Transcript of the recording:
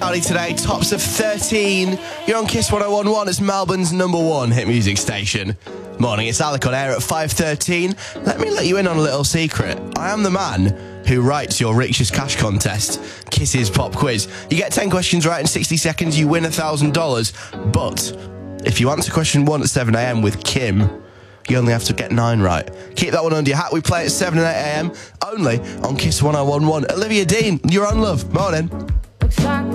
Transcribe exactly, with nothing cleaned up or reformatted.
Rowdy today, tops of thirteen. You're on Kiss one oh one point one. It's Melbourne's number one hit music station. Morning, it's Alec on air at five thirteen. Let me let you in on a little secret. I am the man who writes your Richest Cash contest, Kiss's Pop Quiz. You get ten questions right in sixty seconds, you win one thousand dollars. But if you answer question one at seven a.m. with Kim, you only have to get nine right. Keep that one under your hat. We play at seven and eight a.m. only on Kiss one oh one point one. Olivia Dean, you're on, love. Morning. Looks like